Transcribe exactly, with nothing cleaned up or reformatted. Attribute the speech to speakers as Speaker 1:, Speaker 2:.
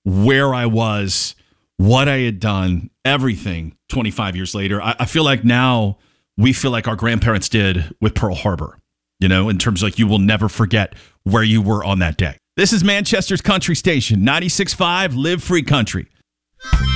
Speaker 1: where I was, what I had done, everything twenty-five years later. I, I feel like now we feel like our grandparents did with Pearl Harbor, you know, in terms of like you will never forget where you were on that day. This is Manchester's Country Station, ninety-six point five Live Free Country.